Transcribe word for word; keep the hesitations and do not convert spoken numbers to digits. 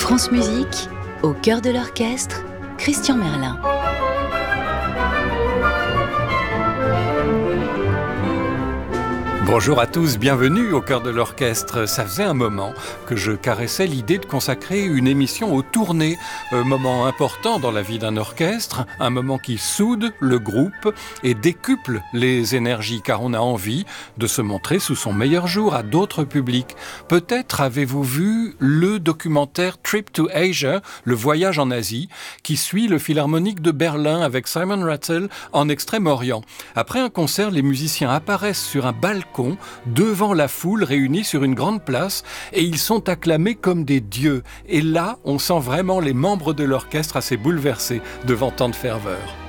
France Musique, au cœur de l'orchestre, Christian Merlin. Bonjour à tous, bienvenue au cœur de l'orchestre. Ça faisait un moment que je caressais l'idée de consacrer une émission aux tournées, un moment important dans la vie d'un orchestre, un moment qui soude le groupe et décuple les énergies, car on a envie de se montrer sous son meilleur jour à d'autres publics. Peut-être avez-vous vu le documentaire Trip to Asia, le voyage en Asie, qui suit le Philharmonique de Berlin avec Simon Rattle en Extrême-Orient. Après un concert, les musiciens apparaissent sur un balcon devant la foule réunie sur une grande place et ils sont acclamés comme des dieux. Et là, on sent vraiment les membres de l'orchestre assez bouleversés devant tant de ferveur.